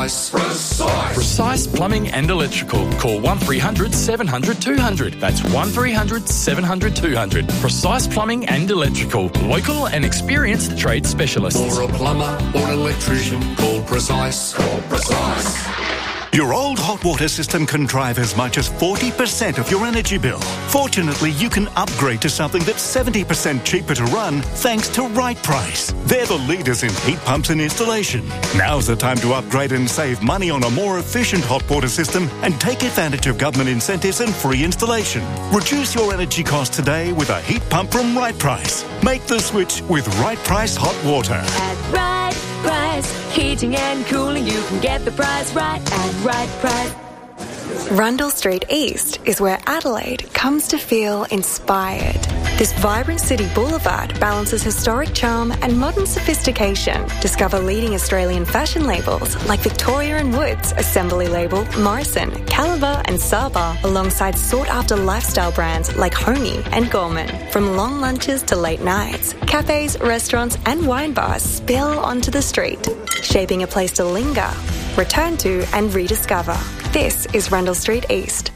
Precise. Precise Plumbing and Electrical. Call 1300 700 200. That's 1300 700 200. Precise Plumbing and Electrical. Local and experienced trade specialists. For a plumber or electrician, call Precise. Call Precise. Your old hot water system can drive as much as 40% of your energy bill. Fortunately, you can upgrade to something that's 70% cheaper to run thanks to Right Price. They're the leaders in heat pumps and installation. Now's the time to upgrade and save money on a more efficient hot water system and take advantage of government incentives and free installation. Reduce your energy costs today with a heat pump from Right Price. Make the switch with Right Price Hot Water. At Right Price, heating and cooling, you can get the price right at Right Price. Rundle Street East is where Adelaide comes to feel inspired. This vibrant city boulevard balances historic charm and modern sophistication. Discover leading Australian fashion labels like Victoria & Woods, Assembly Label, Morrison, Caliber and Saba, alongside sought-after lifestyle brands like Honey and Gorman. From long lunches to late nights, cafes, restaurants and wine bars spill onto the street, shaping a place to linger, return to and rediscover. This is Rundle Street East.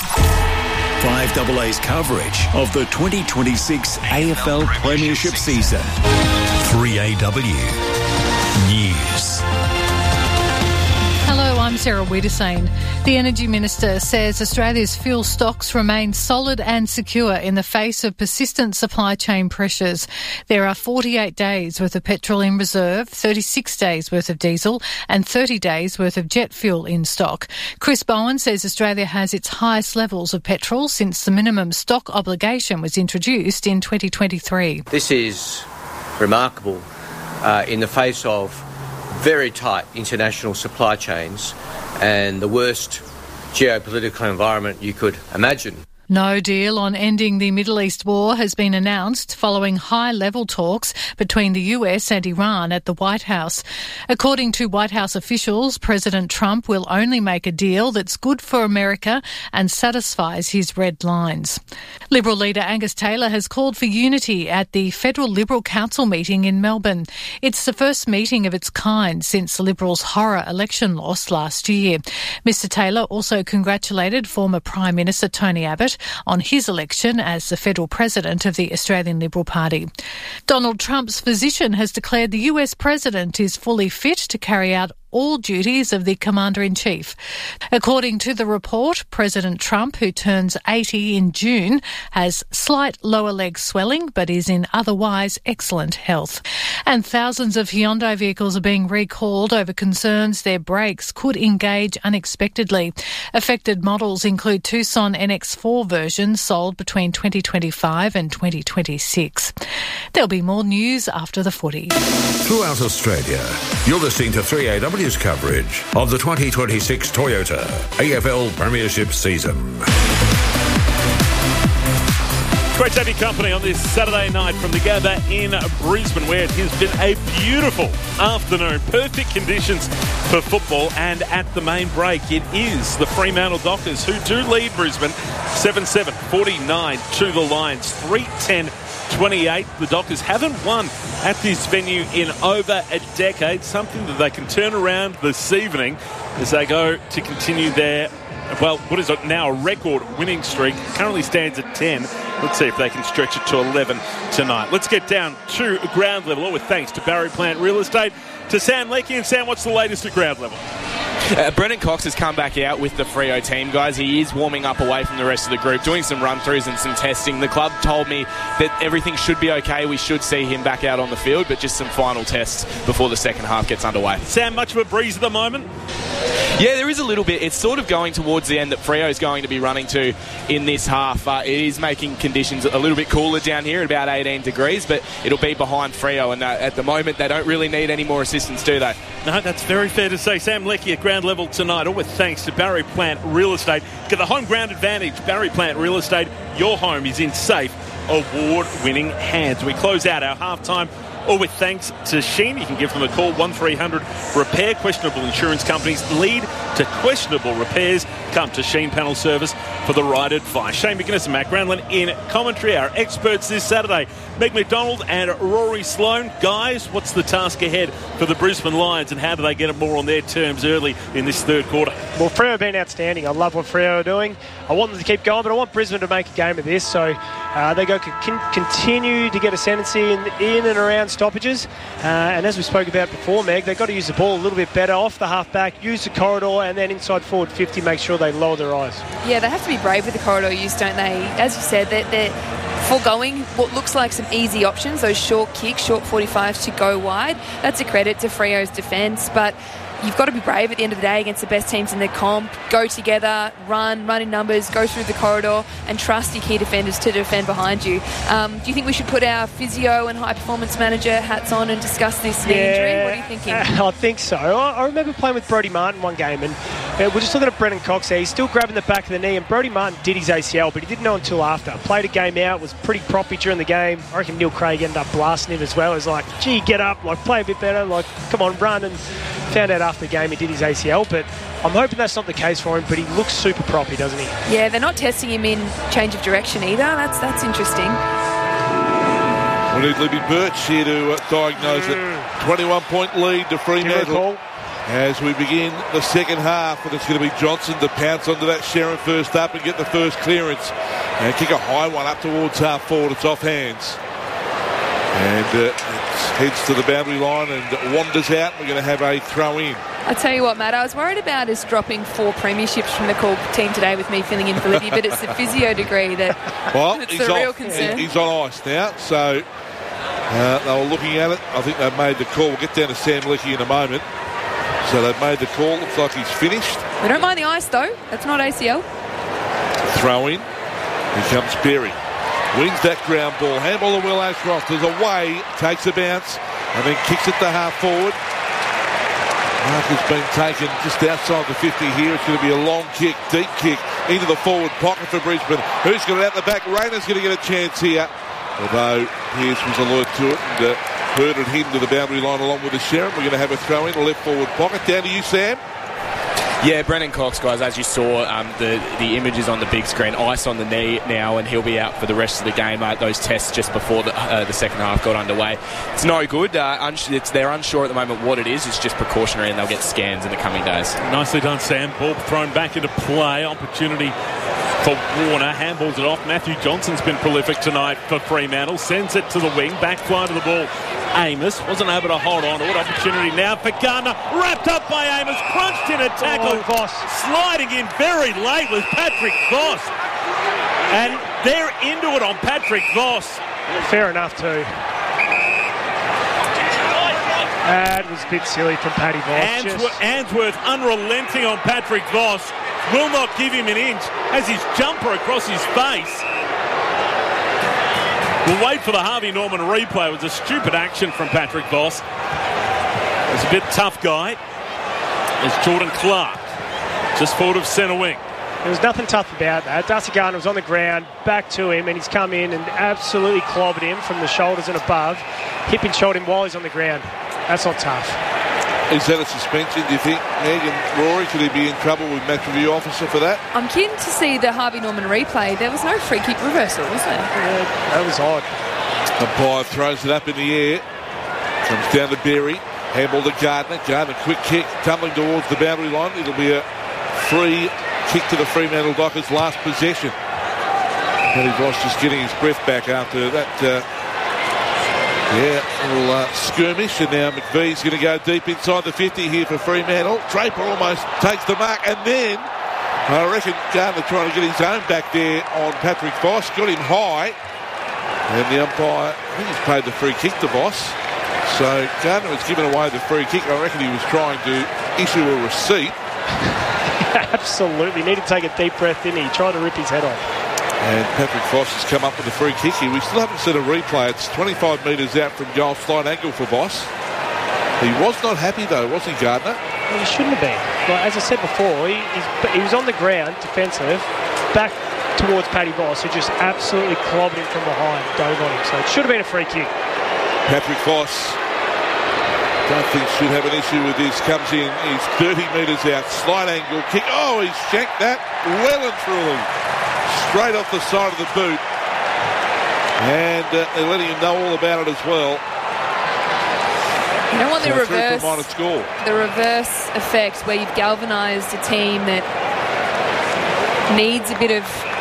5AA's coverage of the 2026 AFL Premiership season. 3AW News. Hello, I'm Sarah Wiedersane. The Energy Minister says Australia's fuel stocks remain solid and secure in the face of persistent supply chain pressures. There are 48 days worth of petrol in reserve, 36 days worth of diesel and 30 days worth of jet fuel in stock. Chris Bowen says Australia has its highest levels of petrol since the minimum stock obligation was introduced in 2023. This is remarkable in the face of very tight international supply chains and the worst geopolitical environment you could imagine. No deal on ending the Middle East war has been announced following high-level talks between the US and Iran at the White House. According to White House officials, President Trump will only make a deal that's good for America and satisfies his red lines. Liberal leader Angus Taylor has called for unity at the Federal Liberal Council meeting in Melbourne. It's the first meeting of its kind since the Liberals' horror election loss last year. Mr Taylor also congratulated former Prime Minister Tony Abbott on his election as the federal president of the Australian Liberal Party. Donald Trump's physician has declared the US president is fully fit to carry out all duties of the Commander-in-Chief. According to the report, President Trump, who turns 80 in June, has slight lower leg swelling but is in otherwise excellent health. And thousands of Hyundai vehicles are being recalled over concerns their brakes could engage unexpectedly. Affected models include Tucson NX4 versions sold between 2025 and 2026. There'll be more news after the footy. Throughout Australia, you're listening to 3AW's coverage of the 2026 Toyota AFL Premiership season. Great to have your company on this Saturday night from the Gabba in Brisbane, where it has been a beautiful afternoon. Perfect conditions for football, and at the main break, it is the Fremantle Dockers who do lead Brisbane 7-7, 49 to the Lions, 3-10-28. The Dockers haven't won at this venue in over a decade, something that they can turn around this evening as they go to continue their, well, what is now a record winning streak. Currently stands at 10. Let's see if they can stretch it to 11 tonight. Let's get down to ground level, with thanks to Barry Plant Real Estate, to Sam Leckie. And Sam, what's the latest at ground level? Brendan Cox has come back out with the Freo team, guys. He is warming up away from the rest of the group, doing some run-throughs and some testing. The club told me that everything should be okay. We should see him back out on the field, but just some final tests before the second half gets underway. Sam, much of a breeze at the moment? Yeah, there is a little bit. It's sort of going towards the end that Freo is going to be running to in this half. It is making conditions a little bit cooler down here at about 18 degrees, but it'll be behind Freo, and at the moment they don't really need any more assistance, do they? No, that's very fair to say. Sam Leckie at ground level tonight, all with thanks to Barry Plant Real Estate. Get the home ground advantage. Barry Plant Real Estate, your home is in safe, award-winning hands. We close out our halftime or with thanks to Sheen. You can give them a call, 1300 Repair. Questionable insurance companies lead to questionable repairs. Come to Sheen Panel Service for the right advice. Shane McGuinness and Matt Granlund in commentary. Our experts this Saturday, Meg McDonald and Rory Sloane. Guys, what's the task ahead for the Brisbane Lions, and how do they get it more on their terms early in this third quarter? Well, Freo have been outstanding. I love what Freo are doing. I want them to keep going, but I want Brisbane to make a game of this. So they continue to get ascendancy in and around stoppages. And as we spoke about before, Meg, they've got to use the ball a little bit better off the half-back, use the corridor, and then inside forward 50, make sure they lower their eyes. Yeah, they have to be brave with the corridor use, don't they? As you said, they're foregoing what looks like some easy options, those short kicks, short 45s to go wide. That's a credit to Freo's defence, but you've got to be brave at the end of the day against the best teams in the comp. Go together, run in numbers, go through the corridor, and trust your key defenders to defend behind you. Do you think we should put our physio and high performance manager hats on and discuss this knee injury? What are you thinking? I think so. I remember playing with Brodie Martin one game, and we're just looking at Brendan Cox there. He's still grabbing the back of the knee, and Brodie Martin did his ACL, but he didn't know until after. Played a game out, was pretty proppy during the game. I reckon Neil Craig ended up blasting him as well. He's like, gee, get up, like play a bit better, like come on, run, and found out after the game he did his ACL, but I'm hoping that's not the case for him, but he looks super proppy, doesn't he? Yeah, they're not testing him in change of direction either. That's interesting. We need Libby Birch here to diagnose it. 21-point lead to Fremantle as we begin the second half, and it's going to be Johnson to pounce onto that Sherrin first up and get the first clearance and kick a high one up towards half forward. It's off hands. And it heads to the boundary line and wanders out. We're going to have a throw in. I tell you what, Matt, I was worried about us dropping 4 premierships from the call team today with me filling in for Libby, but it's the physio degree that's the real concern. He's on ice now, so they were looking at it. I think they've made the call. We'll get down to Sam Leckie in a moment. So they've made the call. Looks like he's finished. We don't mind the ice, though. That's not ACL. Throw in. Here comes Berry. Wins that ground ball. Handball to Will Ashcroft. Is away. Takes a bounce. And then kicks it to half forward. Mark has been taken just outside the 50 here. It's going to be a long kick, deep kick into the forward pocket for Brisbane. Who's got it out the back? Rayner's going to get a chance here. Although Pearce was alert to it and herded him to the boundary line along with the Sherrin. We're going to have a throw in, a left forward pocket. Down to you, Sam. Yeah, Brendan Cox, guys, as you saw, the images on the big screen, ice on the knee now, and he'll be out for the rest of the game. Those tests just before the second half got underway. It's no good. They're unsure at the moment what it is. It's just precautionary, and they'll get scans in the coming days. Nicely done, Sam. Ball thrown back into play. Opportunity for Warner. Handballs it off. Matthew Johnson's been prolific tonight for Fremantle. Sends it to the wing. Back fly to the ball. Amos wasn't able to hold on to it. Opportunity now for Gardner. Wrapped up by Amos. Crunched in a tackle. Voss. Sliding in very late was Patrick Voss. And they're into it on Patrick Voss. Fair enough too. That was a bit silly from Paddy Voss. Answorth unrelenting on Patrick Voss. Will not give him an inch. Has his jumper across his face. We'll wait for the Harvey Norman replay. It was a stupid action from Patrick Voss. He's a bit tough guy. There's Jordan Clark, just forward of centre wing. There was nothing tough about that. Darcy Gardner was on the ground, back to him, and he's come in and absolutely clobbered him from the shoulders and above. Hip and shot him while he's on the ground. That's not tough. Is that a suspension, do you think, Meg and Rory? Could he be in trouble with match review officer for that? I'm keen to see the Harvey Norman replay. There was no free kick reversal, was there? Yeah, that was odd. Umpire throws it up in the air. Comes down to Berry. Handball to Gardner. Gardner, quick kick, tumbling towards the boundary line. It'll be a free kick to the Fremantle Dockers' last possession. Paddy Voss just getting his breath back after that little skirmish, and now McVee's going to go deep inside the 50 here for Fremantle. Draper almost takes the mark, and then I reckon Gardner trying to get his own back there on Patrick Voss, got him high, and the umpire, I think he's paid the free kick to Voss. So Gardner has given away the free kick. I reckon he was trying to issue a receipt. Absolutely, need to take a deep breath in. He tried to rip his head off. And Patrick Voss has come up with a free kick here. We still haven't seen a replay. It's 25 metres out from goal. Slight angle for Voss. He was not happy though, was he, Gardner? Well, he shouldn't have been. Like, as I said before, he was on the ground, defensive, back towards Paddy Voss, who just absolutely clobbered him from behind, dove on him. So it should have been a free kick. Patrick Voss, don't think should have an issue with this. Comes in, he's 30 metres out, slight angle kick. Oh, he's shanked that well and truly. Straight off the side of the boot. And they're letting him know all about it as well. You don't want the reverse. Score. The reverse effect where you've galvanised a team that needs a bit of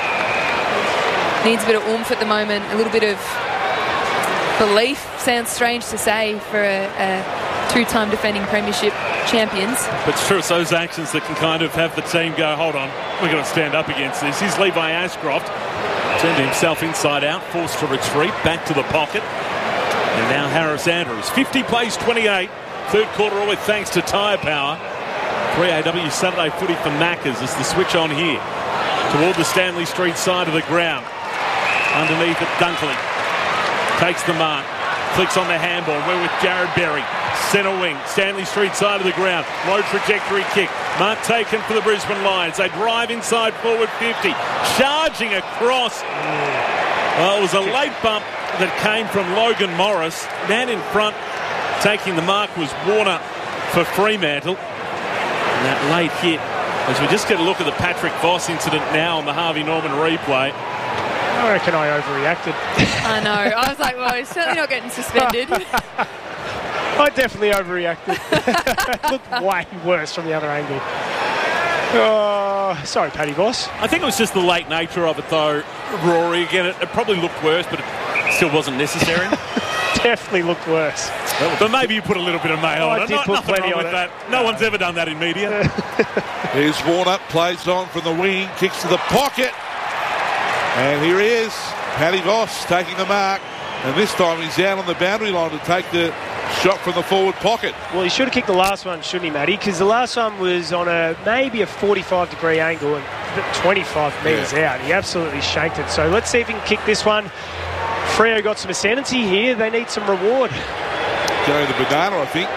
oomph at the moment, a little bit of belief. Sounds strange to say for a two-time defending premiership champions. But it's true, it's those actions that can kind of have the team go, hold on, we've got to stand up against this. Here's Levi Ashcroft. Turned himself inside out, forced to retreat, back to the pocket. And now Harris Andrews. 50 plays 28. Third quarter all with thanks to Tyre Power. 3AW Saturday footy for Maccas as the switch on here. Toward the Stanley Street side of the ground. Underneath it, Dunkley. Takes the mark. Flicks on the handball. We're with Jared Berry. Centre wing. Stanley Street side of the ground. Low trajectory kick. Mark taken for the Brisbane Lions. They drive inside forward 50. Charging across. Well, it was a late bump that came from Logan Morris. Man in front taking the mark was Warner for Fremantle. And that late hit, as we just get a look at the Patrick Voss incident now on the Harvey Norman replay. I reckon I overreacted. I know. I was like, well, he's certainly not getting suspended. I definitely overreacted. It looked way worse from the other angle. Oh, sorry, Paddy Voss. I think it was just the late nature of it, though, Rory. Again, it probably looked worse, but it still wasn't necessary. Definitely looked worse. But maybe you put a little bit of mayo on it. I did put plenty on it. That. No one's ever done that in media. Here's Warner, plays on from the wing, kicks to the pocket. And here he is, Paddy Voss taking the mark. And this time he's out on the boundary line to take the shot from the forward pocket. Well, he should have kicked the last one, shouldn't he, Matty? Because the last one was on maybe a 45-degree angle and 25 metres out. He absolutely shanked it. So let's see if he can kick this one. Freo got some ascendancy here. They need some reward. Going to Banana, I think.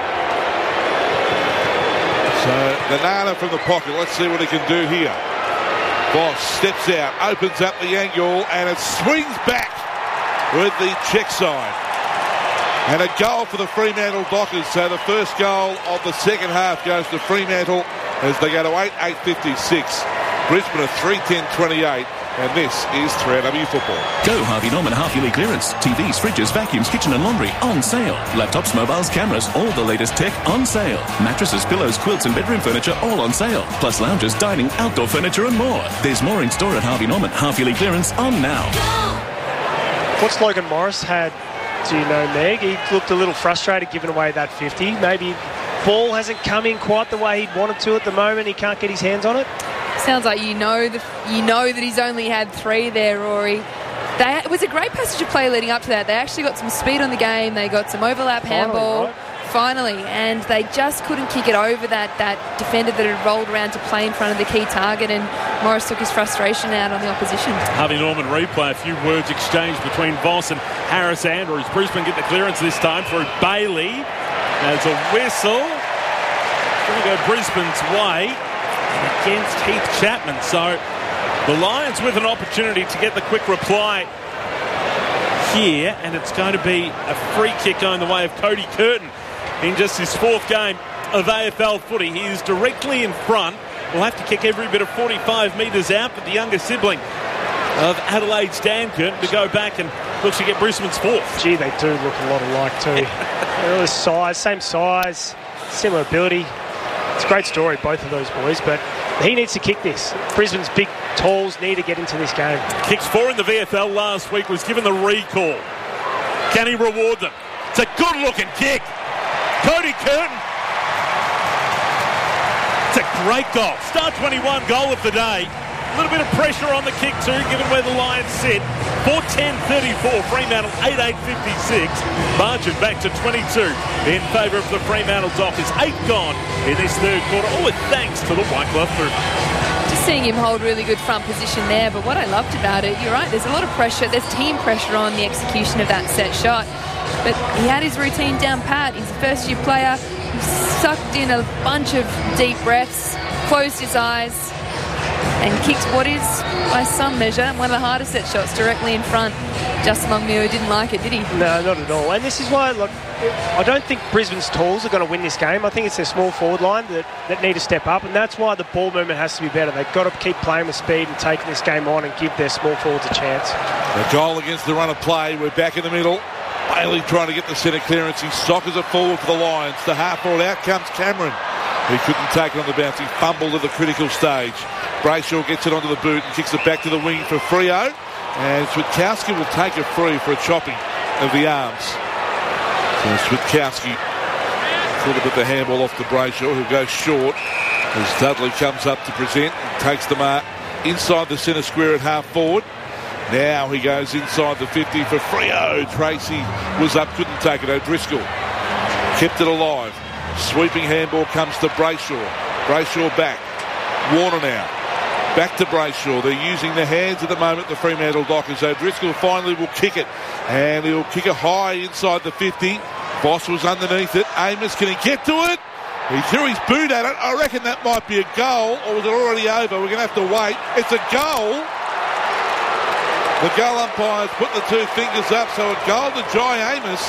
So Banana from the pocket. Let's see what he can do here. Voss steps out, opens up the angle, and it swings back with the check side. And a goal for the Fremantle Dockers. So the first goal of the second half goes to Fremantle as they go to 8-8-56. Brisbane are 3-10-28. And this is 3AW Football. Go Harvey Norman half-yearly clearance. TVs, fridges, vacuums, kitchen and laundry on sale. Laptops, mobiles, cameras, all the latest tech on sale. Mattresses, pillows, quilts and bedroom furniture all on sale. Plus lounges, dining, outdoor furniture and more. There's more in store at Harvey Norman. Half-yearly clearance on now. What's Logan Morris had, do you know, Meg? He looked a little frustrated giving away that 50. Maybe ball hasn't come in quite the way he'd wanted to at the moment. He can't get his hands on it. Sounds like you know that he's only had 3 there, Rory. It was a great passage of play leading up to that. They actually got some speed on the game. They got some overlap handball. Finally, and they just couldn't kick it over that defender that had rolled around to play in front of the key target, and Morris took his frustration out on the opposition. Harvey Norman replay, a few words exchanged between Voss and Harris Andrews. Brisbane get the clearance this time through Bailey. There's a whistle. Going to go Brisbane's way against Heath Chapman. So the Lions with an opportunity to get the quick reply here, and it's going to be a free kick going the way of Cody Curtin in just his 4th game of AFL footy. He is directly in front. Will have to kick every bit of 45 metres out, but the younger sibling of Adelaide's Dan Curtin to go back and look to get Brisbane's 4th. Gee, they do look a lot alike too. They're all size, same size, similar ability. It's a great story, both of those boys, but he needs to kick this. Brisbane's big talls need to get into this game. Kicks 4 in the VFL last week, was given the recall. Can he reward them? It's a good-looking kick. Cody Curtin. It's a great goal. Star 21 goal of the day. A little bit of pressure on the kick too, given where the Lions sit. 4-10-34, Fremantle 8-8-56. Margin back to 22 in favour of the Fremantle Dockers. 8 gone in this third quarter, all with thanks to the White Glove Group. Just seeing him hold really good front position there, but what I loved about it, you're right, there's a lot of pressure, there's team pressure on the execution of that set shot. But he had his routine down pat. He's a first-year player. He sucked in a bunch of deep breaths, closed his eyes, and kicked what is, by some measure, one of the hardest set shots directly in front. Justin Longmuir didn't like it, did he? No, not at all. And this is why, look, I don't think Brisbane's tools are going to win this game. I think it's their small forward line that need to step up, and that's why the ball movement has to be better. They've got to keep playing with speed and taking this game on and give their small forwards a chance. The goal against the run of play. We're back in the middle. Bailey trying to get the centre clearance. He soccers it forward for the Lions. The half forward, out comes Cameron. He couldn't take it on the bounce. He fumbled at the critical stage. Brayshaw gets it onto the boot and kicks it back to the wing for Freo. And Switkowski will take it free for a chopping of the arms. So Switkowski thought to put the handball off to Brayshaw, who goes short as Dudley comes up to present and takes the mark inside the centre square at half forward. Now he goes inside the 50 for Freo. Tracy was up, couldn't take it. O'Driscoll kept it alive. Sweeping handball comes to Brayshaw. Brayshaw back. Warner now. Back to Brayshaw. They're using the hands at the moment, the Fremantle Dockers. O'Driscoll finally will kick it. And he'll kick it high inside the 50. Voss was underneath it. Amos, can he get to it? He threw his boot at it. I reckon that might be a goal. Or was it already over? We're going to have to wait. It's a goal. The goal umpires put the two fingers up. So a goal to Jai Amos.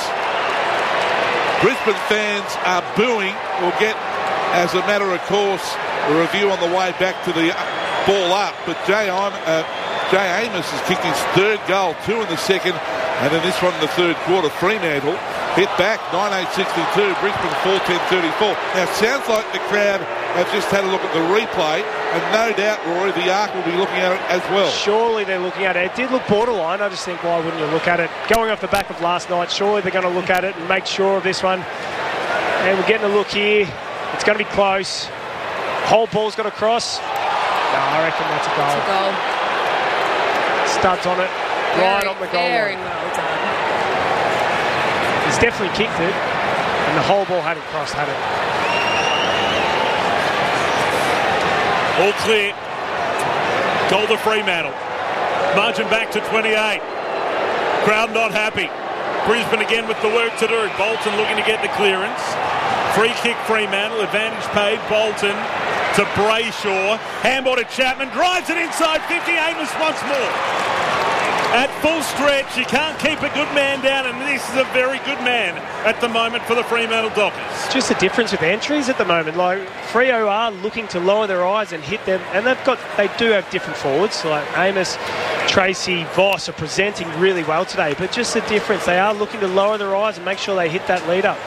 Brisbane fans are booing. We'll get, as a matter of course, a review on the way back to the ball up. But Jay Amos has kicked his third goal, 2 in the second, and then this one in the third quarter. Fremantle hit back 9-8-62, Brisbane 4-10-34. Now it sounds like the crowd have just had a look at the replay, and no doubt, Rory, the ARC will be looking at it as well. Surely they're looking at it. It did look borderline. I just think, why wouldn't you look at it? Going off the back of last night, surely they're going to look at it and make sure of this one. And we're getting a look here. It's going to be close. Whole ball's got to cross. No, I reckon that's a goal. It's a goal. Studs on it. Right on the goal line. Very well done. He's definitely kicked it, and the whole ball hadn't crossed, had it? All clear. Goal to Fremantle. Margin back to 28. Crowd not happy. Brisbane again with the work to do. Bolton looking to get the clearance. Free kick Fremantle. Advantage paid. Bolton to Brayshaw. Handball to Chapman. Drives it inside 50. Amos once more. At full stretch, you can't keep a good man down, and this is a very good man at the moment for the Fremantle Dockers. It's just the difference with entries at the moment. Like, Freo are looking to lower their eyes and hit them, and they do have different forwards. Like Amos, Tracy, Voss are presenting really well today, but just the difference, they are looking to lower their eyes and make sure they hit that lead up.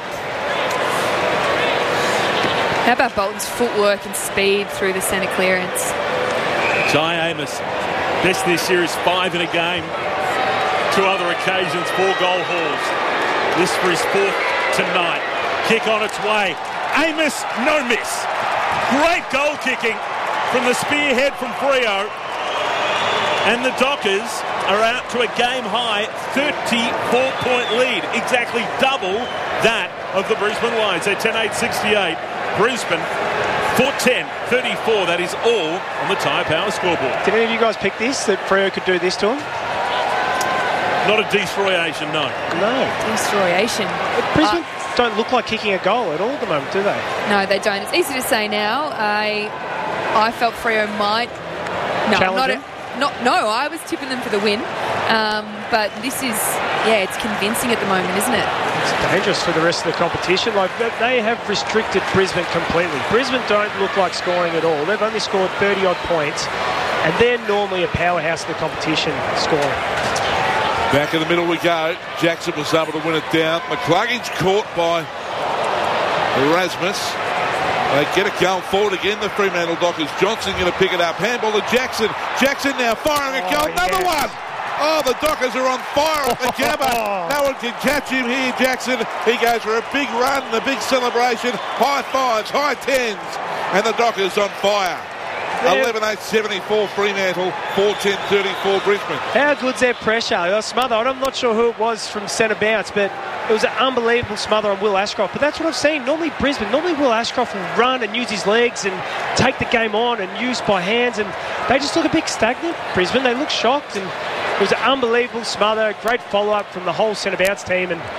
How about Bolton's footwork and speed through the centre clearance? Jai Amos, best in this series, 5 in a game. 2 other occasions, 4 goal hauls. This for his 4th tonight. Kick on its way. Amos, no miss. Great goal kicking from the spearhead from Freo. And the Dockers are out to a game-high 34-point lead. Exactly double that of the Brisbane Lions. They're 10-8-68. Brisbane 4-10-34. That is all on the Tyre Power scoreboard. Did any of you guys pick this, that Freo could do this to him? Not a destroyation, no. No. Destroyation. Brisbane don't look like kicking a goal at all at the moment, do they? No, they don't. It's easy to say now. I felt Freo might. No, I was tipping them for the win. But this is, it's convincing at the moment, isn't it? It's dangerous for the rest of the competition. Like, they have restricted Brisbane completely. Brisbane don't look like scoring at all. They've only scored 30-odd points, and they're normally a powerhouse of the competition scoring. Back in the middle we go. Jackson was able to win it down. McCluggage caught by Erasmus. They get it going forward again, the Fremantle Dockers. Johnson going to pick it up. Handball to Jackson. Jackson now firing a goal. Another one. Oh, the Dockers are on fire at the Gabba. No one can catch him here, Jackson. He goes for a big run, a big celebration. High fives, high tens. And the Dockers on fire. 11-8-74 Fremantle, 4-10-34 Brisbane. How good's their pressure? Smother, I'm not sure who it was from centre bounce, but it was an unbelievable smother on Will Ashcroft. But that's what I've seen. Normally Will Ashcroft will run and use his legs and take the game on and use by hands, and they just look a bit stagnant, Brisbane. They look shocked, and it was an unbelievable smother. Great follow-up from the whole centre bounce team, and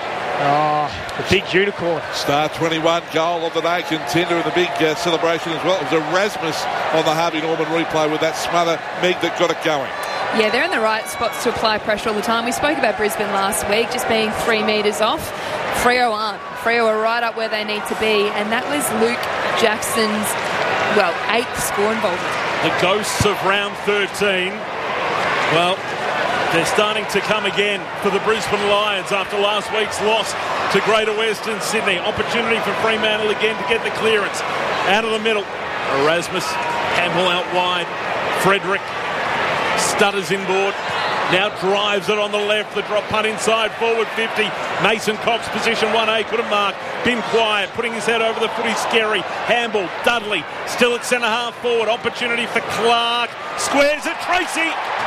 Oh, the big unicorn. Star 21 goal of the day, contender in the big celebration as well. It was Erasmus on the Harvey Norman replay with that smother Meg that got it going. Yeah, they're in the right spots to apply pressure all the time. We spoke about Brisbane last week, just being 3 metres off. Freo aren't. Freo are right up where they need to be, and that was Luke Jackson's, 8th score involvement. The ghosts of round 13, well, they're starting to come again for the Brisbane Lions after last week's loss to Greater Western Sydney. Opportunity for Fremantle again to get the clearance. Out of the middle, Erasmus, handball out wide. Frederick stutters inboard. Now drives it on the left. The drop punt inside, forward 50. Mason Cox, position 1A, couldn't mark. Been quiet, putting his head over the footy. Scary. Handball, Dudley, still at centre half forward. Opportunity for Clark. Squares it, Tracy.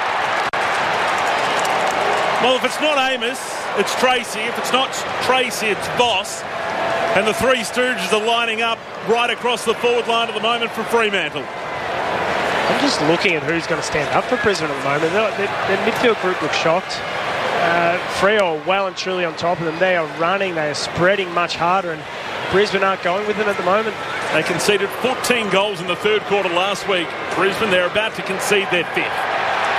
Well, if it's not Amos, it's Tracy. If it's not Tracy, it's Voss. And the Three Stooges are lining up right across the forward line at the moment for Fremantle. I'm just looking at who's going to stand up for Brisbane at the moment. Their midfield group looks shocked. Freo are well and truly on top of them. They are running, they are spreading much harder, and Brisbane aren't going with them at the moment. They conceded 14 goals in the third quarter last week. Brisbane, they're about to concede their 5th.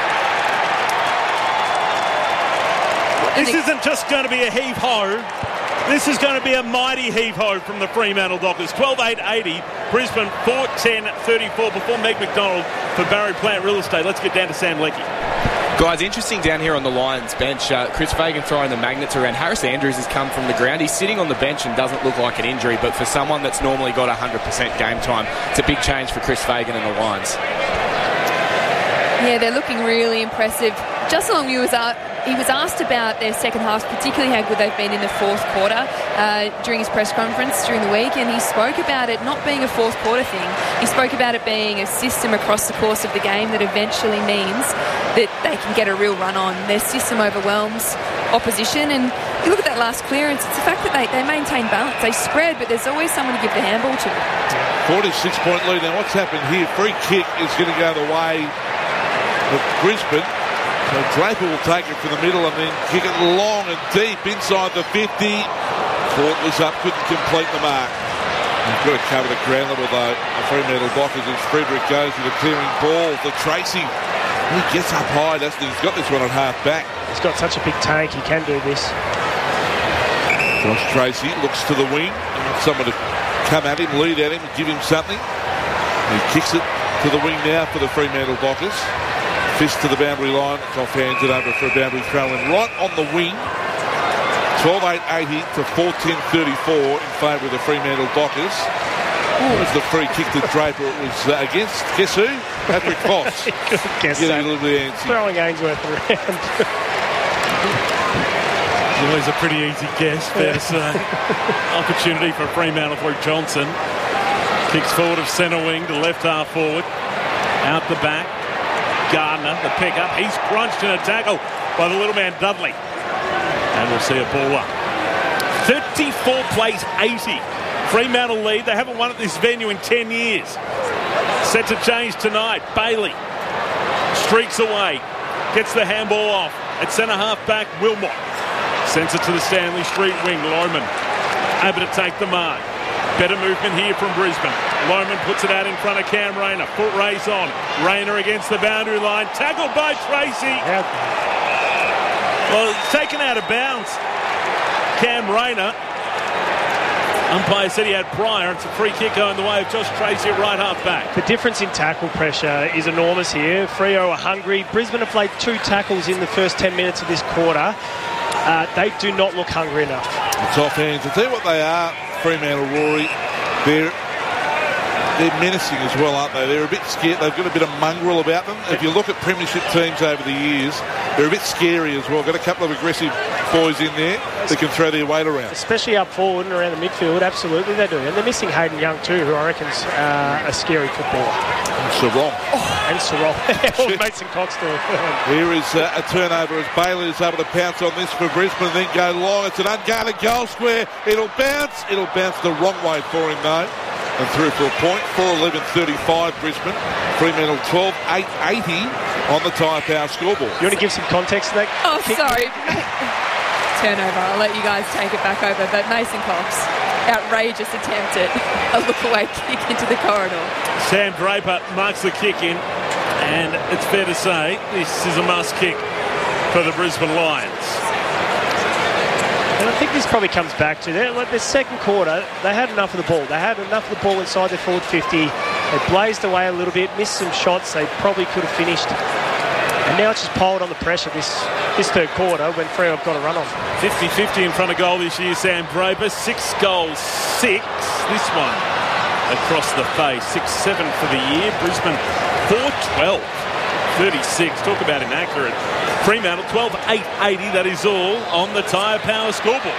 This isn't just going to be a heave-ho. This is going to be a mighty heave-ho from the Fremantle Dockers. 12-8-80. Brisbane 4-10-34 before Meg McDonald for Barry Plant Real Estate. Let's get down to Sam Leckie. Guys, interesting down here on the Lions bench. Chris Fagan throwing the magnets around. Harris Andrews has come from the ground. He's sitting on the bench and doesn't look like an injury, but for someone that's normally got 100% game time, it's a big change for Chris Fagan and the Lions. Yeah, they're looking really impressive. Justin Longmuir was asked about their second half, particularly how good they've been in the fourth quarter during his press conference during the week, and he spoke about it not being a fourth quarter thing. He spoke about it being a system across the course of the game that eventually means that they can get a real run on. Their system overwhelms opposition, and you look at that last clearance, it's the fact that they maintain balance. They spread, but there's always someone to give the handball to. 46-point lead. Now what's happened here? Free kick is going to go the way of Brisbane. So Draper will take it from the middle and then kick it long and deep inside the 50. Fort was up, couldn't complete the mark. He's got to cover the ground level though. The Fremantle Dockers as Frederick goes with a clearing ball for Tracy. He gets up high, doesn't he? He's got this one at half back. He's got such a big tank, he can do this. Josh Tracy looks to the wing. He wants someone to come at him, lead at him and give him something. He kicks it to the wing now for the Fremantle Dockers. Fist to the boundary line. Off hands it over for a boundary throw in right on the wing. 12-8-80 to 14-34 in favour of the Fremantle Dockers. It was the free kick to Draper. It was against, guess who? Patrick Voss. Getting a little bit antsy. Throwing Ainsworth around. Always a pretty easy guess, fair to say. Opportunity for Fremantle through Johnson. Kicks forward of centre wing to left half forward. Out the back. Gardner, the pick-up. He's crunched in a tackle by the little man Dudley. And we'll see a ball up. 34 plays 80. Fremantle lead. They haven't won at this venue in 10 years. Set to change tonight. Bailey streaks away. Gets the handball off. At centre half back, Wilmot. Sends it to the Stanley Street wing. Lohman able to take the mark. Better movement here from Brisbane. Lohman puts it out in front of Cam Rayner. Foot race on. Rayner against the boundary line. Tackled by Tracy. Well, it's taken out of bounds. Cam Rayner. Umpire said he had prior. It's a free kick going the way of Josh Tracy at right half back. The difference in tackle pressure is enormous here. Freo are hungry. Brisbane have played 2 tackles in the first 10 minutes of this quarter. They do not look hungry enough. It's off hands. I'll tell you what they are, Fremantle, Rory. They're menacing as well, aren't they? They're a bit scared. They've got a bit of mongrel about them. If you look at premiership teams over the years, they're a bit scary as well. Got a couple of aggressive boys in there that can throw their weight around. Especially up forward and around the midfield, absolutely they do. And they're missing Hayden Young too, who I reckon's a scary footballer. And Sarong. And Sarong. Mason Cox too. Here is a turnover as Bailey is able to pounce on this for Brisbane and then go long. It's an unguarded goal square. It'll bounce. It'll bounce the wrong way for him though. And through for a point. 4-11-35 Brisbane. Fremantle 12-8-80 on the Tyre Power scoreboard. You want to give some context to that? Oh, kick? sorry. turnover. I'll let you guys take it back over. But Mason Cox, outrageous attempt at a look-away kick into the corridor. Sam Draper marks the kick in, and it's fair to say this is a must kick for the Brisbane Lions. And I think this probably comes back to that. Like the second quarter, they had enough of the ball. They had enough of the ball inside their forward 50. They blazed away a little bit, missed some shots they probably could have finished. And now it's just piled on the pressure this third quarter when Freo have got a run on. 50-50 in front of goal this year, Sam Draper. 6 goals, 6. This one across the face. 6-7 for the year. Brisbane 4-12. 36. Talk about inaccurate. Fremantle 12-8-80. That is all on the Tyre Power scoreboard.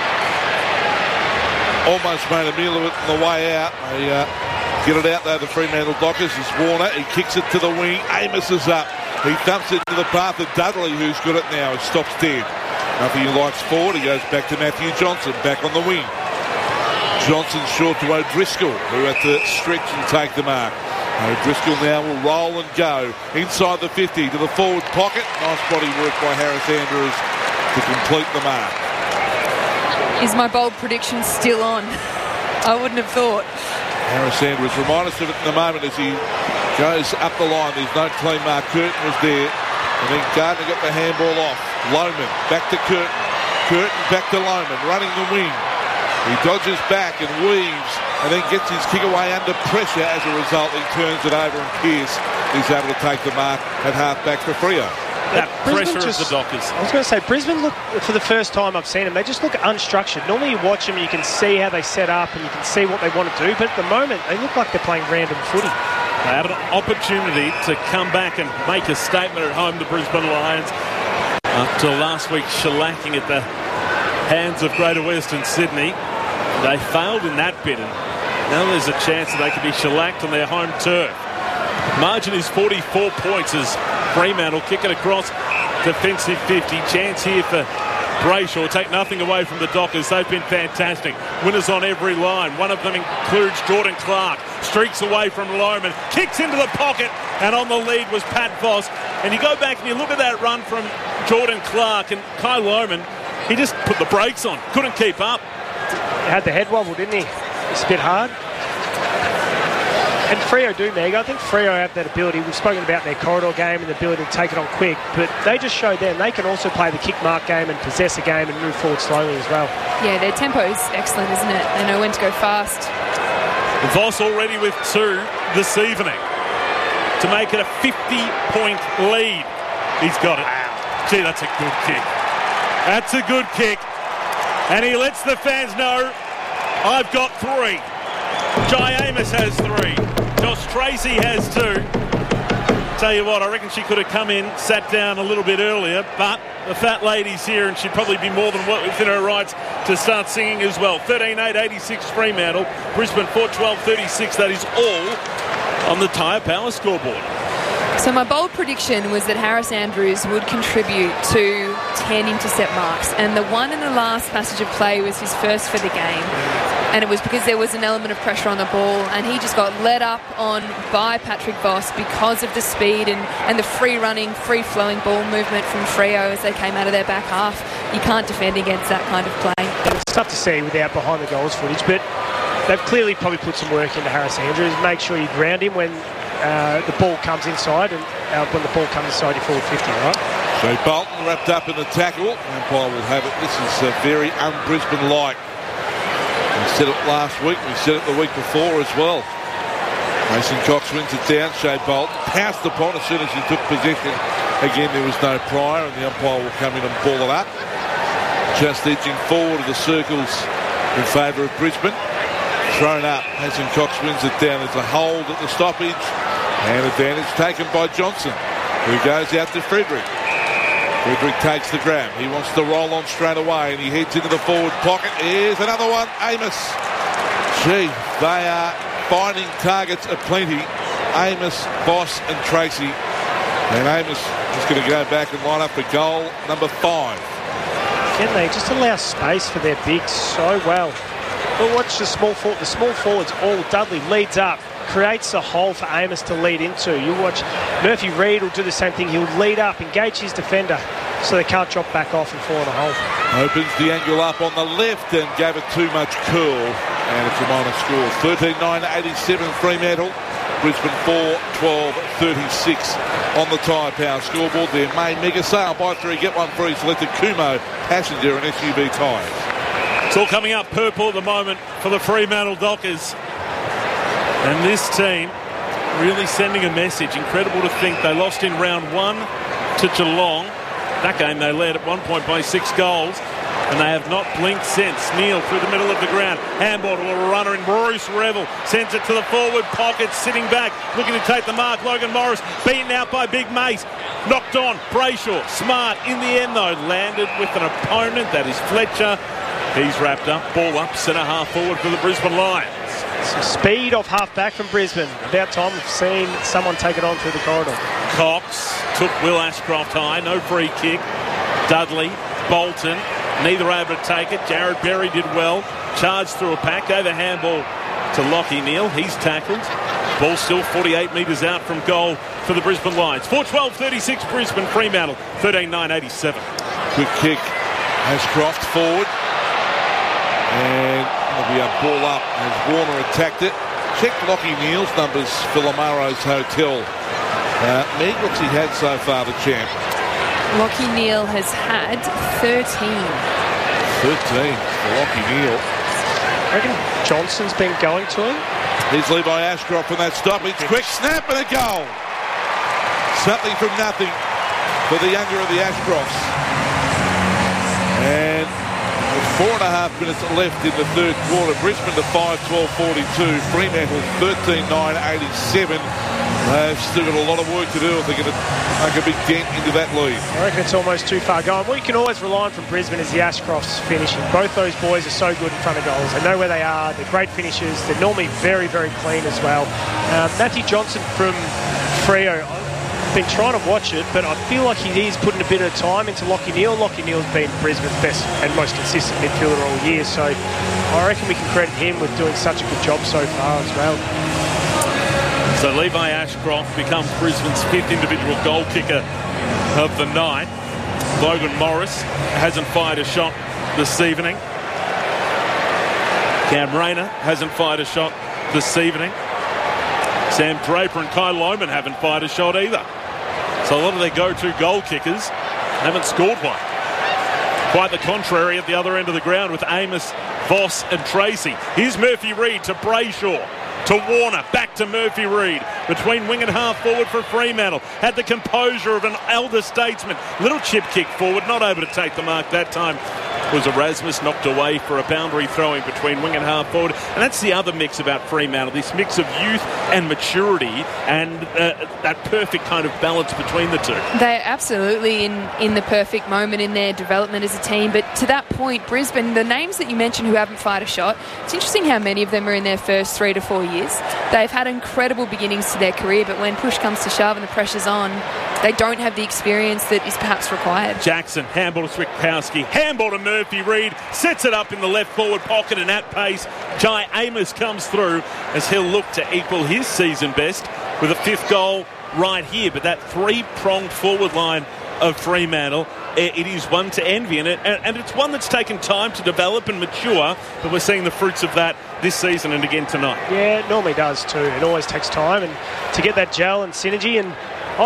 Almost made a meal of it on the way out. They get it out there, the Fremantle Dockers. It's Warner. He kicks it to the wing. Amos is up. He dumps it to the path of Dudley, who's got it now. He stops dead. Nothing he likes forward. He goes back to Matthew Johnson, back on the wing. Johnson short to O'Driscoll, who had to stretch and take the mark. O'Driscoll now will roll and go inside the 50 to the forward pocket. Nice body work by Harris Andrews to complete the mark. Is my bold prediction still on? I wouldn't have thought. Harris Andrews, remind us of it in a moment as he goes up the line. There's no clean mark. Curtin was there. And then Gardner got the handball off. Lohman back to Curtin. Curtin back to Lohman, running the wing. He dodges back and weaves and then gets his kick away under pressure. As a result, he turns it over and Pearce is able to take the mark at half-back for Freo. That pressure of the Dockers. I was going to say, Brisbane look, for the first time I've seen them, they just look unstructured. Normally you watch them and you can see how they set up and you can see what they want to do, but at the moment they look like they're playing random footy. They had an opportunity to come back and make a statement at home, the Brisbane Lions, after last week shellacking at the hands of Greater Western Sydney. They failed in that bit, and now there's a chance that they could be shellacked on their home turf. Margin is 44 points as Fremantle kick it across defensive 50. Chance here for Brayshaw. Take nothing away from the Dockers. They've been fantastic. Winners on every line. One of them includes Jordan Clark. Streaks away from Lohman. Kicks into the pocket. And on the lead was Pat Voss. And you go back and you look at that run from Jordan Clark and Kai Lohman. He just put the brakes on. Couldn't keep up. He had the head wobble, didn't he? It's a bit hard. And Freo do, Meg. I think Freo have that ability. We've spoken about their corridor game and the ability to take it on quick, but they just showed them they can also play the kick mark game and possess a game and move forward slowly as well. Yeah, their tempo is excellent, isn't it? They know when to go fast. Voss already with 2 this evening to make it a 50-point lead. He's got it. Gee, that's a good kick. That's a good kick. And he lets the fans know, I've got 3. Jai Amos has 3. Josh Tracy has 2. Tell you what, I reckon she could have come in, sat down a little bit earlier, but the fat lady's here and she'd probably be more than within her rights to start singing as well. 13-8-86 Fremantle. Brisbane 4-12-36. That is all on the Tyre Power scoreboard. So my bold prediction was that Harris Andrews would contribute to 10 intercept marks, and the one in the last passage of play was his first for the game, and it was because there was an element of pressure on the ball and he just got led up on by Patrick Voss because of the speed and the free-running, free-flowing ball movement from Freo as they came out of their back half. You can't defend against that kind of play. It's tough to see without behind-the-goals footage, but they've clearly probably put some work into Harris Andrews. Make sure you ground him when the ball comes inside, and when the ball comes inside your forward 50, right? So Bolton wrapped up in the tackle. Umpire will have it. This is very un-Brisbane-like. We said it last week. We said it the week before as well. Mason Cox wins it down. Shea Bolton pounced upon as soon as he took possession. Again, there was no prior, and the umpire will come in and ball it up. Just edging forward of the circles in favour of Brisbane. Thrown up. Mason Cox wins it down. There's a hold at the stoppage. And advantage taken by Johnson, who goes out to Frederick. Frederick takes the grab. He wants to roll on straight away, and he heads into the forward pocket. Here's another one. Amos. Gee, they are finding targets aplenty. Amos, Voss and Tracy. And Amos is going to go back and line up for goal number 5. Can they just allow space for their bigs so well? But watch the small forward. The small forwards all. Dudley leads up, creates a hole for Amos to lead into. You watch Murphy Reid will do the same thing. He'll lead up, engage his defender, so they can't drop back off and fall in a hole. Opens the angle up on the left and gave it too much curl, and it's a minor score. 13-9-87 Fremantle. Brisbane 4-12-36 on the Tyre Power scoreboard. Their main mega sale, buy 3 get 1 free, selected Kumho, Passenger and SUV tyres. It's all coming up purple at the moment for the Fremantle Dockers. And this team really sending a message. Incredible to think they lost in round 1 to Geelong. That game they led at one point by 6 goals. And they have not blinked since. Neil through the middle of the ground. Handball to a runner in Bruce Revel. Sends it to the forward pocket, sitting back, looking to take the mark. Logan Morris beaten out by Big Mace. Knocked on. Brayshaw. Smart in the end, though. Landed with an opponent. That is Fletcher. He's wrapped up. Ball up. Centre half forward for the Brisbane Lions. Some speed off half back from Brisbane. About time we've seen someone take it on through the corridor. Cox took Will Ashcroft high. No free kick. Dudley. Bolton. Neither able to take it. Jared Berry did well. Charged through a pack. Gave a handball to Lockie Neal. He's tackled. Ball still 48 metres out from goal for the Brisbane Lions. 4-12-36 Brisbane. Fremantle 13-9-87. Quick kick. Ashcroft forward. And there'll be a ball up as Warner attacked it. Check Lockie Neal's numbers for Lamaro's Hotel. Meg, what's he had so far, the champ? Lockie Neal has had 13. 13 for Lockie Neal. I reckon Johnson's been going to him. Here's Levi Ashcroft from that stoppage. Quick snap and a goal. Something from nothing for the younger of the Ashcrofts. And with 4.5 minutes left in the third quarter, Brisbane to 5-12-42. Fremantle 13-9-87. They've still got a lot of work to do if they're going to make a big dent into that lead. I reckon it's almost too far gone. What you can always rely on from Brisbane is the Ashcrofts finishing. Both those boys are so good in front of goals. They know where they are. They're great finishers. They're normally very, very clean as well. Matthew Johnson from Freo, I've been trying to watch it, but I feel like he is putting a bit of time into Lockie Neal. Lockie Neal's been Brisbane's best and most consistent midfielder all year, so I reckon we can credit him with doing such a good job so far as well. So Levi Ashcroft becomes Brisbane's 5th individual goal kicker of the night. Logan Morris hasn't fired a shot this evening. Cam Rayner hasn't fired a shot this evening. Sam Draper and Kai Lohman haven't fired a shot either. So a lot of their go-to goal kickers haven't scored one. Quite the contrary at the other end of the ground with Amos, Voss and Tracy. Here's Murphy Reid to Brayshaw. To Warner, back to Murphy Reid. Between wing and half forward for Fremantle. Had the composure of an elder statesman. Little chip kick forward, not able to take the mark that time. Was Erasmus knocked away for a boundary throwing between wing and half forward. And that's the other mix about Fremantle, this mix of youth and maturity and that perfect kind of balance between the two. They're absolutely in the perfect moment in their development as a team. But to that point, Brisbane, the names that you mentioned who haven't fired a shot, it's interesting how many of them are in their first 3 to 4 years. They've had incredible beginnings to their career, but when push comes to shove and the pressure's on, they don't have the experience that is perhaps required. Jackson, handball to Switkowski, handball to Murphy Reid, sets it up in the left forward pocket, and at pace, Jai Amos comes through as he'll look to equal his season best with a 5th goal right here. But that 3-pronged forward line of Fremantle, it is one to envy, and it's one that's taken time to develop and mature, but we're seeing the fruits of that this season and again tonight. Yeah, it normally does too. It always takes time and to get that gel and synergy. And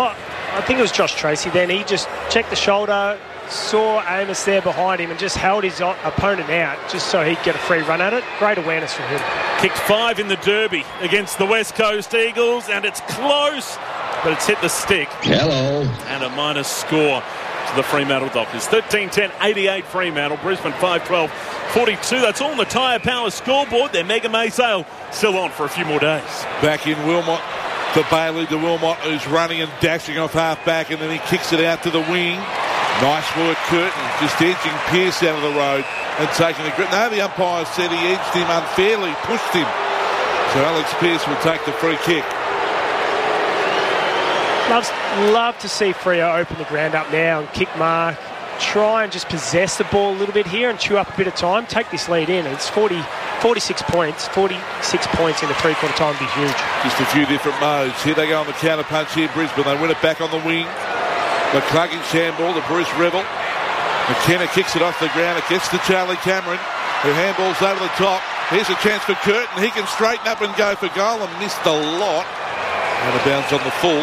I think it was Josh Tracy then. He just checked the shoulder, saw Amos there behind him and just held his opponent out just so he'd get a free run at it. Great awareness from him. Kicked 5 in the Derby against the West Coast Eagles, and it's close, but it's hit the stick. Hello. And a minus score to the Fremantle Dockers. 13-10-88 Fremantle. Brisbane 5-12-42. That's all on the Tyre Power scoreboard. Their Mega May sale still on for a few more days. Back in Wilmot to Bailey to Wilmot, who's running and dashing off half back, and then he kicks it out to the wing. Nice work, Curtin, just edging Pearce out of the road and taking a grip. No, the umpire said he edged him unfairly, pushed him. So Alex Pearce will take the free kick. Love to see Freo open the ground up now and kick mark, try and just possess the ball a little bit here and chew up a bit of time, take this lead in. It's 46 points. 46 points in the three-quarter time would be huge. Just a few different modes. Here they go on the counter punch here, Brisbane. They win it back on the wing. McCluggage handball to Bruce Revel. McKenna kicks it off the ground. It gets to Charlie Cameron, who handballs over the top. Here's a chance for Curtin. He can straighten up and go for goal and missed a lot. Out of bounds on the full.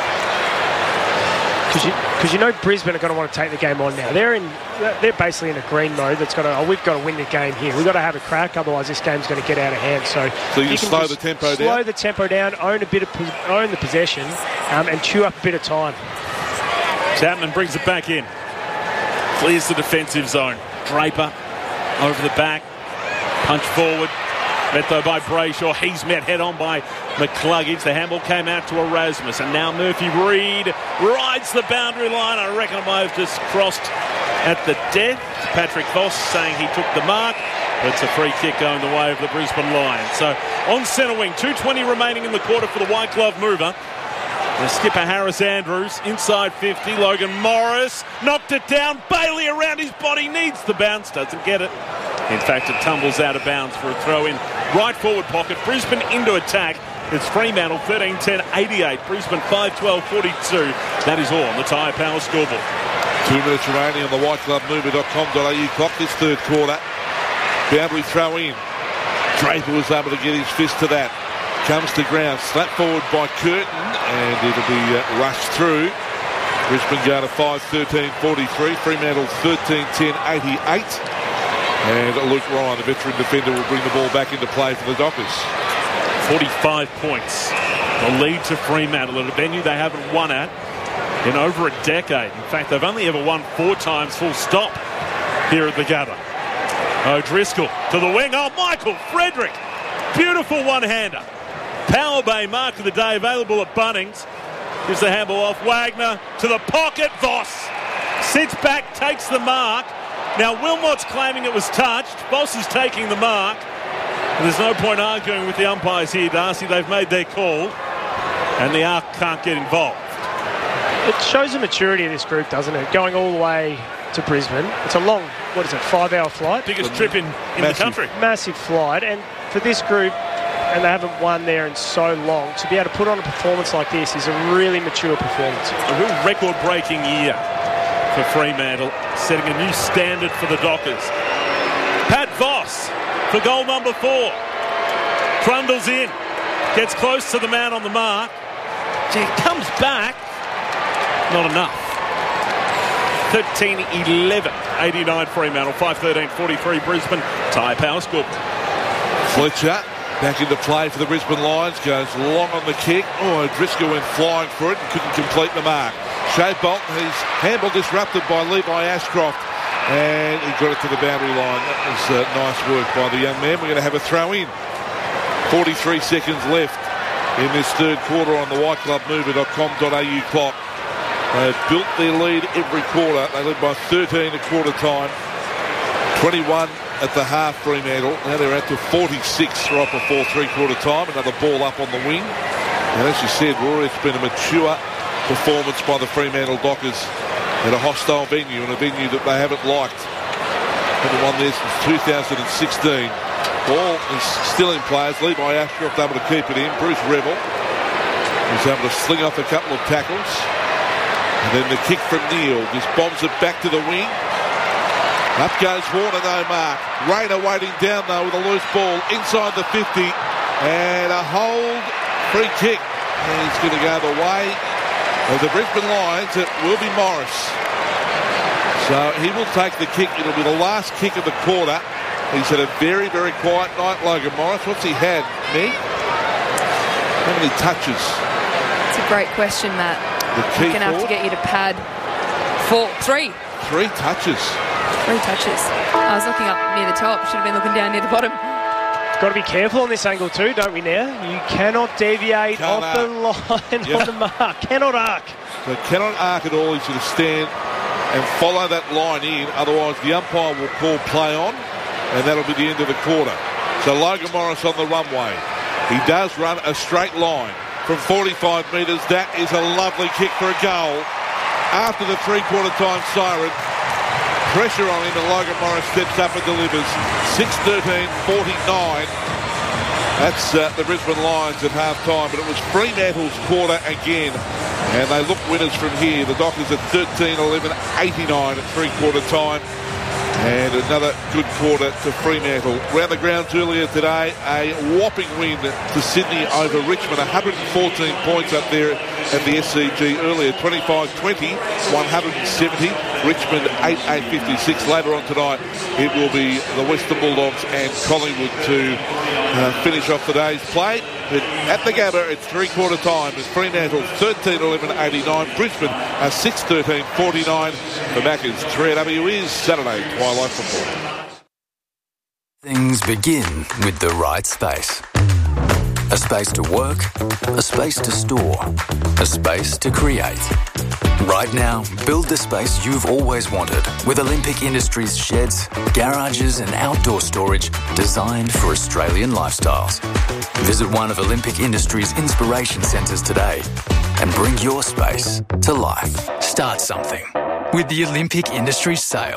Because you know Brisbane are going to want to take the game on now. They're basically in a green mode. That's we've got to win the game here. We've got to have a crack, otherwise this game's going to get out of hand. So you can slow the tempo down. Slow the tempo down, own the possession, and chew up a bit of time. Chapman brings it back in. Clears the defensive zone. Draper over the back. Punch forward. Met though by Brayshaw. He's met head on by McCluggage. The handball came out to Erasmus. And now Murphy Reid rides the boundary line. I reckon I might have just crossed at the death. Patrick Voss saying he took the mark. But it's a free kick going the way of the Brisbane Lions. So on centre wing, 2:20 remaining in the quarter for the White Glove mover. The skipper Harris Andrews inside 50. Logan Morris knocked it down. Bailey around his body, needs the bounce, doesn't get it. In fact, it tumbles out of bounds for a throw in right forward pocket. Brisbane into attack. It's Fremantle 13-10-88. Brisbane 5-12-42. That is all on the Tyre Power scoreboard. 2 minutes remaining on the whiteglovemover.com.au clock this third quarter. Boundary throw in. Draper was able to get his fist to that. Comes to ground, slap forward by Curtin, and it'll be rushed through. Brisbane go to 5-13-43, Fremantle 13-10-88. And Luke Ryan, the veteran defender, will bring the ball back into play for the Dockers. 45 points. The lead to Fremantle at a venue they haven't won at in over a decade. In fact, they've only ever won 4 times full stop here at the Gabba. O'Driscoll to the wing. Oh, Michael Frederick. Beautiful one-hander. Power Bay mark of the day available at Bunnings. Gives the handball off. Wagner to the pocket. Voss sits back, takes the mark. Now Wilmot's claiming it was touched. Voss is taking the mark. And there's no point arguing with the umpires here, Darcy. They've made their call. And the ARC can't get involved. It shows the maturity of this group, doesn't it? Going all the way to Brisbane. It's a long, 5-hour flight? Biggest trip in the country. Massive flight. And for this group, and they haven't won there in so long, to be able to put on a performance like this is a really mature performance. A real record-breaking year for Fremantle, setting a new standard for the Dockers. Pat Voss for goal number 4. Trundles in, gets close to the man on the mark. Comes back, not enough. 13-11, 89 Fremantle, 5-13-43 Brisbane. Tyre Power score. Fletcher back into play for the Brisbane Lions, goes long on the kick. Oh, Driscoll went flying for it and couldn't complete the mark. Shea Bolton, his handball disrupted by Levi Ashcroft, and he got it to the boundary line. That was nice work by the young man. We're going to have a throw in. 43 seconds left in this third quarter on the whiteglovemover.com.au clock. They've built their lead every quarter. They led by 13 at quarter time. 21 at the half, Fremantle. Now they're out to 46 right before 3-quarter time. Another ball up on the wing. And as you said, Rory, it's been a mature performance by the Fremantle Dockers at a hostile venue, and a venue that they haven't liked. Haven't won there since 2016. Ball is still in play. Levi Ashcroft able to keep it in. Bruce Revel was able to sling off a couple of tackles. And then the kick from Neal just bombs it back to the wing. Up goes Warner, no mark. Rayner waiting down though with a loose ball inside the 50. And a hold, free kick. And he's going to go the way of the Brisbane Lions. It will be Morris. So he will take the kick. It'll be the last kick of the quarter. He's had a very, very quiet night, Logan Morris. What's he had, Meg? How many touches? It's a great question, Matt. We're going to have to get you to pad 3. 3 touches. 3 touches. I was looking up near the top. Should have been looking down near the bottom. Got to be careful on this angle too, don't we now? You cannot deviate off the line on the mark. Cannot arc. So cannot arc at all. He's going to stand and follow that line in. Otherwise, the umpire will call play on, and that'll be the end of the quarter. So Logan Morris on the runway. He does run a straight line from 45 metres. That is a lovely kick for a goal. After the 3-quarter time siren, pressure on him, and Logan Morris steps up and delivers. 6-13-49. That's the Brisbane Lions at half-time, but it was Fremantle's quarter again. And they look winners from here. The Dockers at 13-11-89 at three-quarter time. And another good quarter to Fremantle. Round the grounds earlier today, a whopping win to Sydney over Richmond. 114 points up there at the SCG earlier. 25-20, 170. Richmond 8-56. Later on tonight, it will be the Western Bulldogs and Collingwood to finish off the day's play. But at the Gabba, it's three-quarter time. It's Fremantle 13-11-89. Brisbane 6-13-49. The Maccas 3AW is Saturday Twilight Football. Things begin with the right space. A space to work, a space to store, a space to create. Right now, build the space you've always wanted with Olympic Industries sheds, garages and outdoor storage designed for Australian lifestyles. Visit one of Olympic Industries' inspiration centres today and bring your space to life. Start something with the Olympic Industries sale.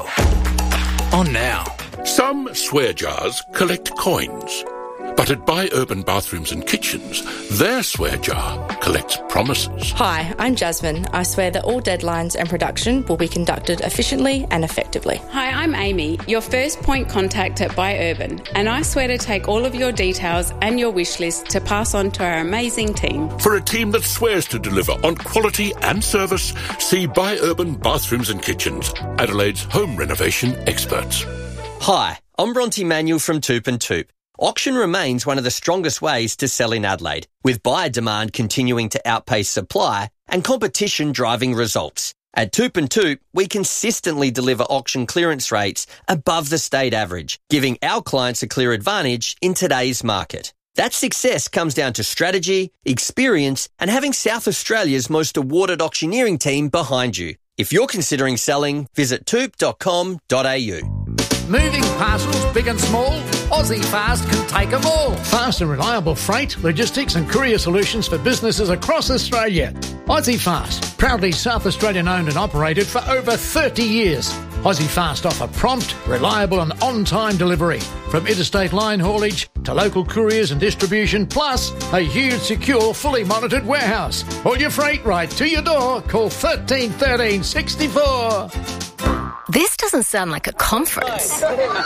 On now. Some swear jars collect coins. But at Buy Urban Bathrooms and Kitchens, their swear jar collects promises. Hi, I'm Jasmine. I swear that all deadlines and production will be conducted efficiently and effectively. Hi, I'm Amy, your first point contact at Buy Urban, and I swear to take all of your details and your wish list to pass on to our amazing team. For a team that swears to deliver on quality and service, see Buy Urban Bathrooms and Kitchens, Adelaide's home renovation experts. Hi, I'm Bronte Manuel from Toop and Toop. Auction remains one of the strongest ways to sell in Adelaide, with buyer demand continuing to outpace supply and competition driving results. At Toop and Toop, we consistently deliver auction clearance rates above the state average, giving our clients a clear advantage in today's market. That success comes down to strategy, experience, and having South Australia's most awarded auctioneering team behind you. If you're considering selling, visit toop.com.au. Moving parcels, big and small, Aussie Fast can take them all. Fast and reliable freight, logistics and courier solutions for businesses across Australia. Aussie Fast, proudly South Australian owned and operated for over 30 years. Aussie Fast offer prompt, reliable and on-time delivery, from interstate line haulage to local couriers and distribution, plus a huge, secure, fully monitored warehouse. All your freight right to your door. Call 13 13 64. This doesn't sound like a conference.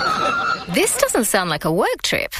This doesn't sound like a work trip.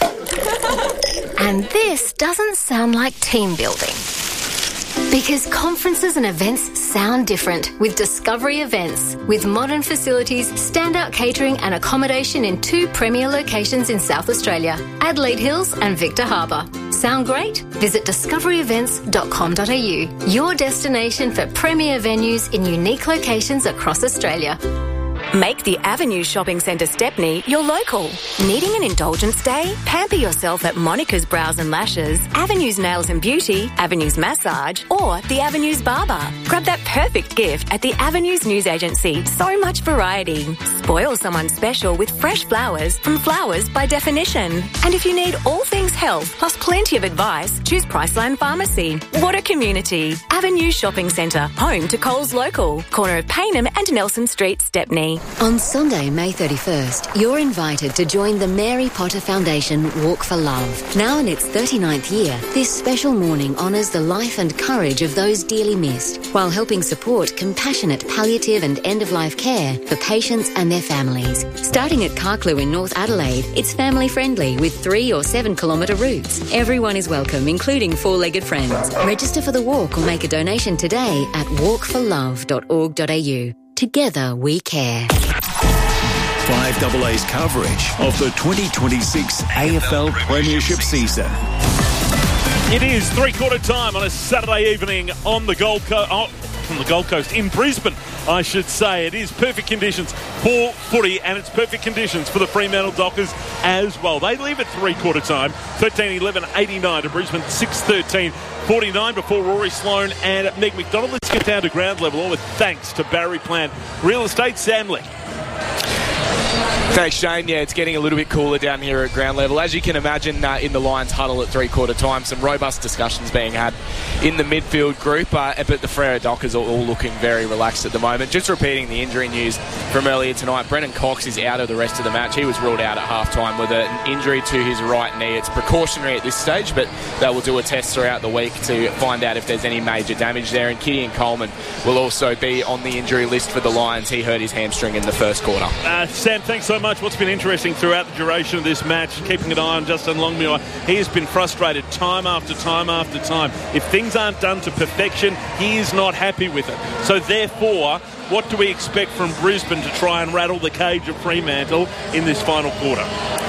And this doesn't sound like team building. Because conferences and events sound different with Discovery Events. With modern facilities, standout catering and accommodation in 2 premier locations in South Australia, Adelaide Hills and Victor Harbour. Sound great? Visit discoveryevents.com.au, your destination for premier venues in unique locations across Australia. Make the Avenue Shopping Centre Stepney your local. Needing an indulgence day? Pamper yourself at Monica's Brows and Lashes, Avenue's Nails and Beauty, Avenue's Massage, or the Avenue's Barber. Grab that perfect gift at the Avenue's News Agency. So much variety. Spoil someone special with fresh flowers from Flowers by Definition. And if you need all things health, plus plenty of advice, choose Priceline Pharmacy. What a community. Avenue Shopping Centre, home to Coles Local, corner of Payneham and Nelson Street, Stepney. On Sunday, May 31st, you're invited to join the Mary Potter Foundation Walk for Love. Now in its 39th year, this special morning honours the life and courage of those dearly missed, while helping support compassionate palliative and end-of-life care for patients and their families. Starting at Carclew in North Adelaide, it's family-friendly with 3 or 7 kilometre routes. Everyone is welcome, including 4-legged friends. Register for the walk or make a donation today at walkforlove.org.au. Together we care. 5AA's coverage of the 2026 AFL Premiership season. It is three-quarter time on a Saturday evening on the Gold Coast. From the Gold Coast in Brisbane, I should say. It is perfect conditions for footy, and it's perfect conditions for the Fremantle Dockers as well. They leave at three-quarter time, 13-11-89 to Brisbane, 6-13-49 before Rory Sloane and Meg McDonald. Let's get down to ground level, all with thanks to Barry Plant Real Estate, Sam Lee. Thanks, Shane. Yeah, it's getting a little bit cooler down here at ground level. As you can imagine, in the Lions huddle at three-quarter time, some robust discussions being had in the midfield group, but the Freo Dockers are all looking very relaxed at the moment. Just repeating the injury news from earlier tonight, Brennan Cox is out of the rest of the match. He was ruled out at half-time with an injury to his right knee. It's precautionary at this stage, but they will do a test throughout the week to find out if there's any major damage there. And Gideon Coleman will also be on the injury list for the Lions. He hurt his hamstring in the first quarter. Sam, thanks so much. What's been interesting throughout the duration of this match, keeping an eye on Justin Longmuir, he has been frustrated time after time after time. If things aren't done to perfection, he is not happy with it. So therefore, what do we expect from Brisbane to try and rattle the cage of Fremantle in this final quarter?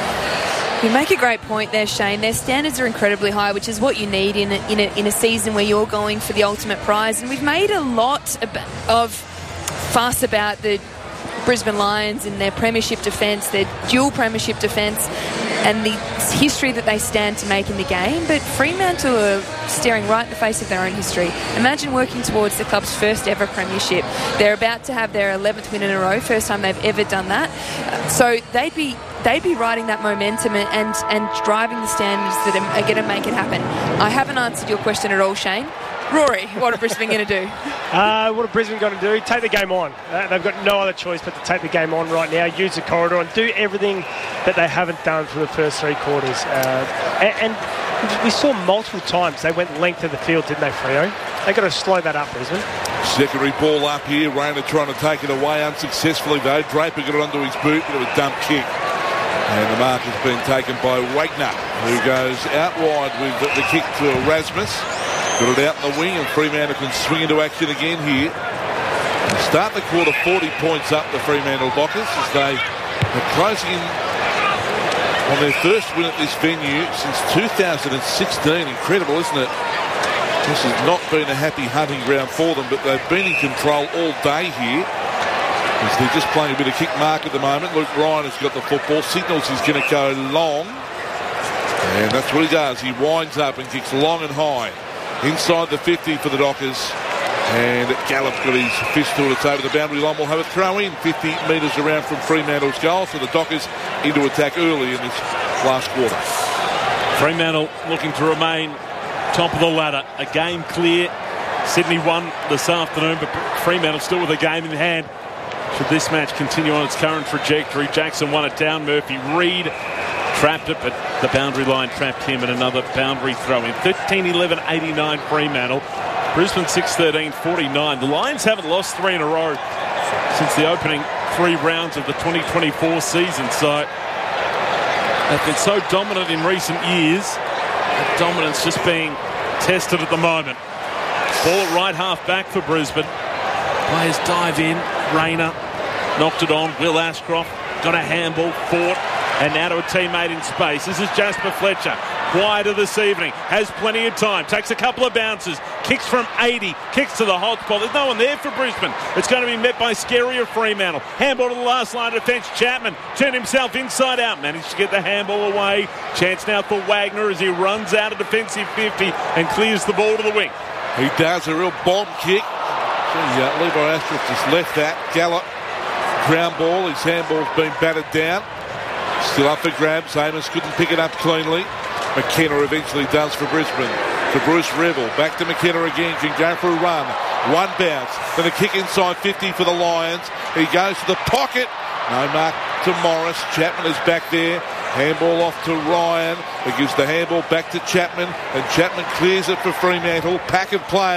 You make a great point there, Shane. Their standards are incredibly high, which is what you need in a season where you're going for the ultimate prize. And we've made a lot of fuss about the Brisbane Lions and their premiership defence, their dual premiership defence, and the history that they stand to make in the game. But Fremantle are staring right in the face of their own history. Imagine working towards the club's first ever premiership. They're about to have their 11th win in a row, first time they've ever done that. So they'd be riding that momentum and driving the standards that are going to make it happen. I haven't answered your question at all, Shane. Rory, what are Brisbane going to do? What are Brisbane going to do? Take the game on. They've got no other choice but to take the game on right now, use the corridor and do everything that they haven't done for the first three quarters. And we saw multiple times they went length of the field, didn't they, Freo? They've got to slow that up, Brisbane. Secondary ball up here. Rayner trying to take it away unsuccessfully, though. Draper got it onto his boot, bit of a dump kick. And the mark has been taken by Wagner, who goes out wide with the kick to Erasmus. Got it out in the wing, and Fremantle can swing into action again here. And start the quarter 40 points up, the Fremantle Dockers, as they are closing in on their first win at this venue since 2016. Incredible, isn't it? This has not been a happy hunting ground for them, but they've been in control all day here. As they're just playing a bit of kick mark at the moment. Luke Ryan has got the football, signals he's going to go long. And that's what he does. He winds up and kicks long and high. Inside the 50 for the Dockers. And Gallup's got his fist tool. It's over the boundary line. We'll have a throw in 50 metres around from Fremantle's goal. So the Dockers into attack early in this last quarter. Fremantle looking to remain top of the ladder. A game clear. Sydney won this afternoon, but Fremantle still with a game in hand. Should this match continue on its current trajectory, Jackson won it down. Murphy Reid trapped it, but the boundary line trapped him, and another boundary throw in. 13-11-89 Fremantle. Brisbane 6-13-49. The Lions haven't lost three in a row since the opening three rounds of the 2024 season. So they've been so dominant in recent years. The dominance just being tested at the moment. Ball at right half back for Brisbane. Players dive in. Rayner knocked it on. Will Ashcroft got a handball, fought, and now to a teammate in space. This is Jasper Fletcher. Quieter this evening. Has plenty of time. Takes a couple of bounces. Kicks from 80. Kicks to the hot spot. There's no one there for Brisbane. It's going to be met by Skerry of Fremantle. Handball to the last line of defence. Chapman turned himself inside out. Managed to get the handball away. Chance now for Wagner as he runs out of defensive 50 and clears the ball to the wing. He does a real bomb kick. Levi Ashcroft just left that. Gallup, ground ball. His handball's been battered down. Still up for grabs. Amos couldn't pick it up cleanly. McKenna eventually does for Brisbane. To Bruce Revel. Back to McKenna again. Can go for a run. One bounce. Then a kick inside 50 for the Lions. He goes to the pocket. No mark to Morris. Chapman is back there. Handball off to Ryan. He gives the handball back to Chapman. And Chapman clears it for Fremantle. Pack of play.